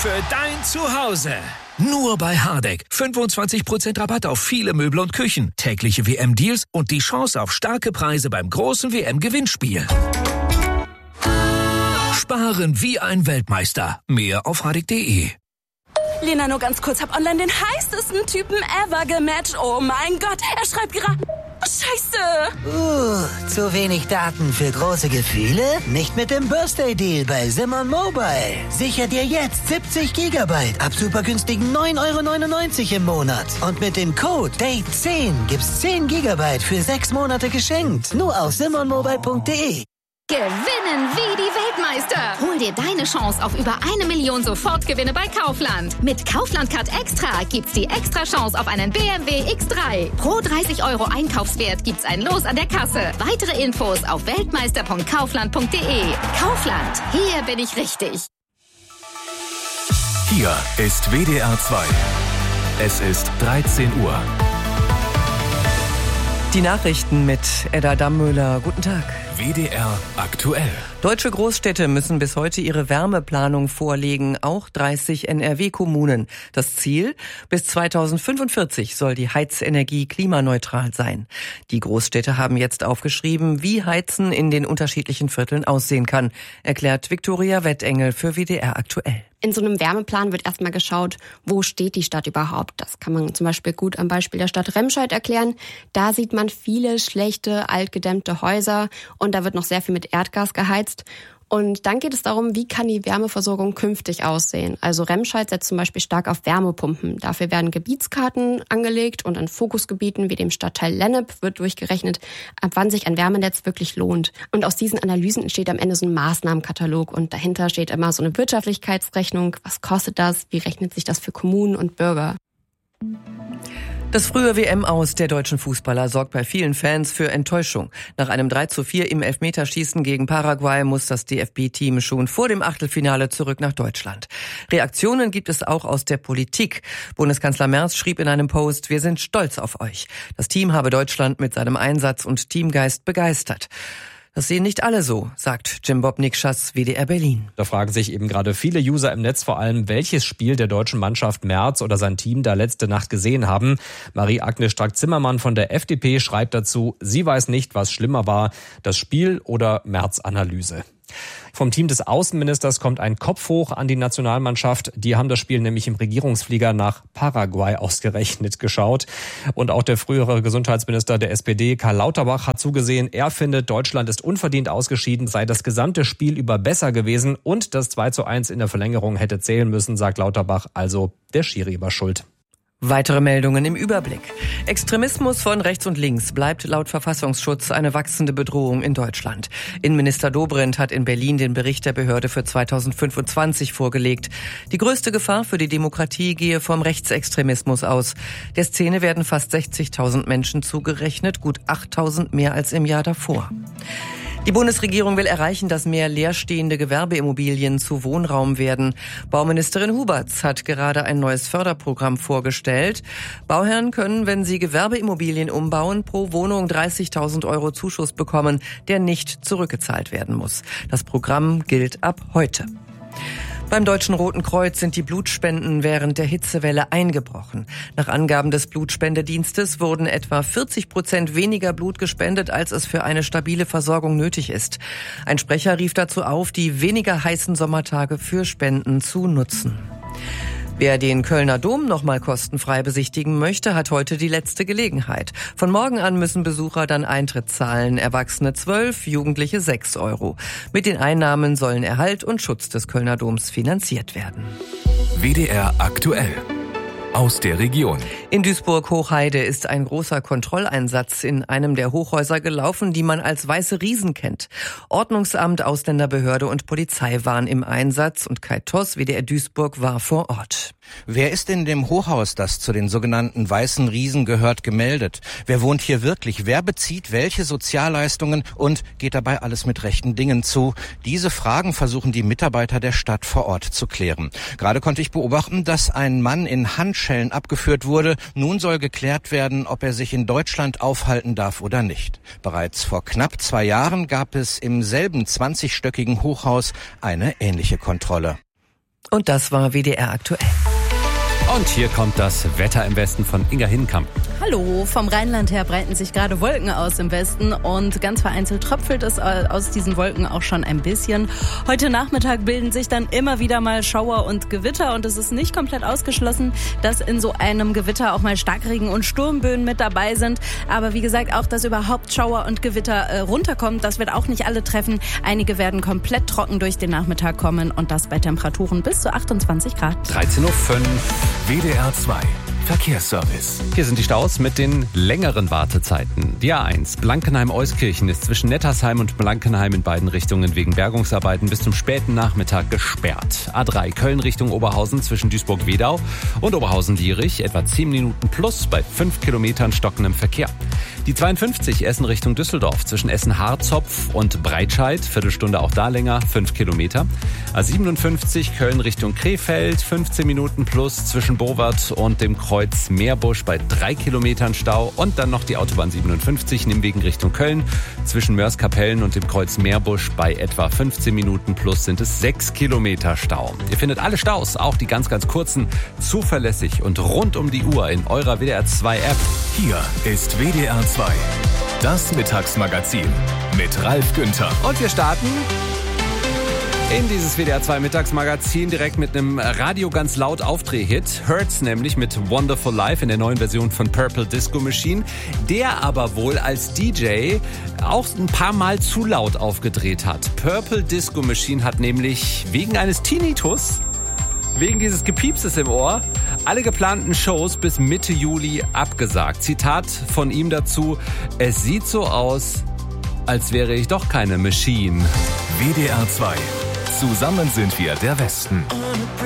für dein Zuhause. Nur bei Hardegg. 25% Rabatt auf viele Möbel und Küchen, tägliche WM-Deals und die Chance auf starke Preise beim großen WM-Gewinnspiel. Sparen wie ein Weltmeister. Mehr auf hardegg.de. Lena, nur ganz kurz, hab online den heißesten Typen ever gematcht. Oh mein Gott, er schreibt gerade... Scheiße! Zu wenig Daten für große Gefühle? Nicht mit dem Birthday-Deal bei Simon Mobile. Sicher dir jetzt 70 Gigabyte ab super günstigen 9,99 € im Monat. Und mit dem Code DATE10 gibt's 10 Gigabyte für 6 Monate geschenkt. Nur auf simonmobile.de. Gewinnen wie die Weltmeister. Hol dir deine Chance auf über 1 Million Sofortgewinne bei Kaufland. Mit Kaufland Card Extra gibt's die extra Chance auf einen BMW X3. Pro 30 € Einkaufswert gibt's ein Los an der Kasse. Weitere Infos auf weltmeister.kaufland.de. Kaufland, hier bin ich richtig. Hier ist WDR 2. Es ist 13 Uhr. Die Nachrichten mit Edda Dammöhler. Guten Tag. WDR aktuell. Deutsche Großstädte müssen bis heute ihre Wärmeplanung vorlegen, auch 30 NRW-Kommunen. Das Ziel? Bis 2045 soll die Heizenergie klimaneutral sein. Die Großstädte haben jetzt aufgeschrieben, wie Heizen in den unterschiedlichen Vierteln aussehen kann, erklärt Viktoria Wettengel für WDR aktuell. In so einem Wärmeplan wird erstmal geschaut, wo steht die Stadt überhaupt. Das kann man zum Beispiel gut am Beispiel der Stadt Remscheid erklären. Da sieht man viele schlechte, altgedämmte Häuser und da wird noch sehr viel mit Erdgas geheizt. Und dann geht es darum, wie kann die Wärmeversorgung künftig aussehen. Also Remscheid setzt zum Beispiel stark auf Wärmepumpen. Dafür werden Gebietskarten angelegt und in Fokusgebieten wie dem Stadtteil Lennep wird durchgerechnet, ab wann sich ein Wärmenetz wirklich lohnt. Und aus diesen Analysen entsteht am Ende so ein Maßnahmenkatalog und dahinter steht immer so eine Wirtschaftlichkeitsrechnung. Was kostet das? Wie rechnet sich das für Kommunen und Bürger? Das frühe WM-Aus der deutschen Fußballer sorgt bei vielen Fans für Enttäuschung. Nach einem 3:4 im Elfmeterschießen gegen Paraguay muss das DFB-Team schon vor dem Achtelfinale zurück nach Deutschland. Reaktionen gibt es auch aus der Politik. Bundeskanzler Merz schrieb in einem Post: Wir sind stolz auf euch. Das Team habe Deutschland mit seinem Einsatz und Teamgeist begeistert. Das sehen nicht alle so, sagt Jim Bob Nikschas, WDR Berlin. Da fragen sich eben gerade viele User im Netz vor allem, welches Spiel der deutschen Mannschaft Merz oder sein Team da letzte Nacht gesehen haben. Marie-Agnes Strack-Zimmermann von der FDP schreibt dazu, sie weiß nicht, was schlimmer war, das Spiel oder Merz-Analyse. Vom Team des Außenministers kommt ein Kopf hoch an die Nationalmannschaft. Die haben das Spiel nämlich im Regierungsflieger nach Paraguay ausgerechnet geschaut. Und auch der frühere Gesundheitsminister der SPD, Karl Lauterbach, hat zugesehen. Er findet, Deutschland ist unverdient ausgeschieden, sei das gesamte Spiel über besser gewesen und das 2:1 in der Verlängerung hätte zählen müssen, sagt Lauterbach. Also der Schiri war schuld. Weitere Meldungen im Überblick. Extremismus von rechts und links bleibt laut Verfassungsschutz eine wachsende Bedrohung in Deutschland. Innenminister Dobrindt hat in Berlin den Bericht der Behörde für 2025 vorgelegt. Die größte Gefahr für die Demokratie gehe vom Rechtsextremismus aus. Der Szene werden fast 60.000 Menschen zugerechnet, gut 8.000 mehr als im Jahr davor. Die Bundesregierung will erreichen, dass mehr leerstehende Gewerbeimmobilien zu Wohnraum werden. Bauministerin Huberts hat gerade ein neues Förderprogramm vorgestellt. Bauherren können, wenn sie Gewerbeimmobilien umbauen, pro Wohnung 30.000 € Zuschuss bekommen, der nicht zurückgezahlt werden muss. Das Programm gilt ab heute. Beim Deutschen Roten Kreuz sind die Blutspenden während der Hitzewelle eingebrochen. Nach Angaben des Blutspendedienstes wurden etwa 40% weniger Blut gespendet, als es für eine stabile Versorgung nötig ist. Ein Sprecher rief dazu auf, die weniger heißen Sommertage für Spenden zu nutzen. Wer den Kölner Dom nochmal kostenfrei besichtigen möchte, hat heute die letzte Gelegenheit. Von morgen an müssen Besucher dann Eintritt zahlen. Erwachsene 12, Jugendliche 6 €. Mit den Einnahmen sollen Erhalt und Schutz des Kölner Doms finanziert werden. WDR aktuell. Aus der Region. In Duisburg-Hochheide ist ein großer Kontrolleinsatz in einem der Hochhäuser gelaufen, die man als Weiße Riesen kennt. Ordnungsamt, Ausländerbehörde und Polizei waren im Einsatz und Kai Toss, WDR Duisburg, war vor Ort. Wer ist in dem Hochhaus, das zu den sogenannten Weißen Riesen gehört, gemeldet? Wer wohnt hier wirklich? Wer bezieht welche Sozialleistungen und geht dabei alles mit rechten Dingen zu? Diese Fragen versuchen die Mitarbeiter der Stadt vor Ort zu klären. Gerade konnte ich beobachten, dass ein Mann in Handschellen abgeführt wurde. Nun soll geklärt werden, ob er sich in Deutschland aufhalten darf oder nicht. Bereits vor knapp 2 Jahren gab es im selben 20-stöckigen Hochhaus eine ähnliche Kontrolle. Und das war WDR aktuell. Und hier kommt das Wetter im Westen von Inga Hinkamp. Hallo, vom Rheinland her breiten sich gerade Wolken aus im Westen und ganz vereinzelt tröpfelt es aus diesen Wolken auch schon ein bisschen. Heute Nachmittag bilden sich dann immer wieder mal Schauer und Gewitter und es ist nicht komplett ausgeschlossen, dass in so einem Gewitter auch mal Starkregen und Sturmböen mit dabei sind. Aber wie gesagt, auch dass überhaupt Schauer und Gewitter runterkommt, das wird auch nicht alle treffen. Einige werden komplett trocken durch den Nachmittag kommen und das bei Temperaturen bis zu 28 Grad. 13.05 Uhr. WDR 2 Verkehrsservice. Hier sind die Staus mit den längeren Wartezeiten. Die A1 Blankenheim-Euskirchen ist zwischen Nettersheim und Blankenheim in beiden Richtungen wegen Bergungsarbeiten bis zum späten Nachmittag gesperrt. A3 Köln Richtung Oberhausen zwischen Duisburg-Wedau und Oberhausen-Dierich etwa 10 Minuten plus bei 5 Kilometern stockendem Verkehr. Die 52 Essen Richtung Düsseldorf zwischen Essen-Harzopf und Breitscheid, Viertelstunde auch da länger, 5 Kilometer. A57 Köln Richtung Krefeld, 15 Minuten plus zwischen Bowart und dem Kreuz Meerbusch bei 3 Kilometern Stau. Und dann noch die Autobahn 57 Nimwegen Richtung Köln. Zwischen Mörs-Kapellen und dem Kreuz Meerbusch bei etwa 15 Minuten plus sind es 6 Kilometer Stau. Ihr findet alle Staus, auch die ganz, ganz kurzen, zuverlässig und rund um die Uhr in eurer WDR 2 App. Hier ist WDR 2, das Mittagsmagazin mit Ralf Günther. Und wir starten in dieses WDR 2 Mittagsmagazin direkt mit einem Radio ganz laut Aufdreh-Hit. Hurts nämlich mit Wonderful Life in der neuen Version von Purple Disco Machine. Der aber wohl als DJ auch ein paar Mal zu laut aufgedreht hat. Purple Disco Machine hat nämlich wegen eines Tinnitus, wegen dieses Gepiepses im Ohr, alle geplanten Shows bis Mitte Juli abgesagt. Zitat von ihm dazu: Es sieht so aus, als wäre ich doch keine Machine. WDR 2. Zusammen sind wir der Westen.